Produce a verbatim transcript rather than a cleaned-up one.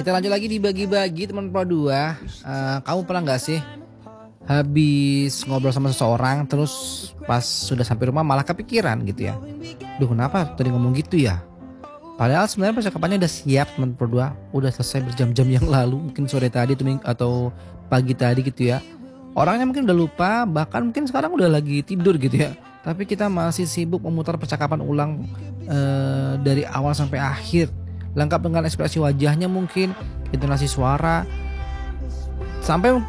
Kita lanjut lagi di bagi-bagi teman Pro dua. Uh, kamu pernah nggak sih habis ngobrol sama seseorang terus pas sudah sampai rumah malah kepikiran gitu ya? Duh, kenapa tadi ngomong gitu ya? Padahal sebenarnya percakapannya udah siap teman Pro dua, udah selesai berjam-jam yang lalu, mungkin sore tadi atau pagi tadi gitu ya. Orangnya mungkin udah lupa, bahkan mungkin sekarang udah lagi tidur gitu ya. Tapi kita masih sibuk memutar percakapan ulang uh, dari awal sampai akhir, lengkap dengan ekspresi wajahnya mungkin, intonasi suara, sampai